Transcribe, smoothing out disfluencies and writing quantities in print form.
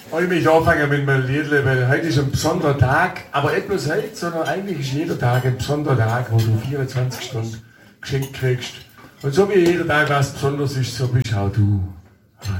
Ich möchte anfangen mit meinem Liedle, weil heute ist ein besonderer Tag, aber nicht bloß heute, sondern eigentlich ist jeder Tag ein besonderer Tag, wo du 24 Stunden geschenkt kriegst. Und so wie jeder Tag was Besonderes ist, so bist auch du.